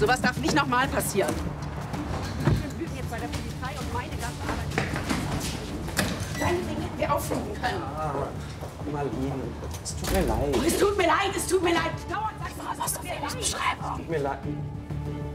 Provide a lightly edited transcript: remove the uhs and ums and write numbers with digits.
Sowas darf nicht nochmal passieren. Ich bin jetzt bei der Polizei und meine ganze Arbeit. Deine Dinge hätten wir auffliegen können. Ah, Marlene, es tut mir leid. Oh, es tut mir leid, es tut mir leid. Dauernd sagst du, Was auf der Beschreibung? Es tut mir leid.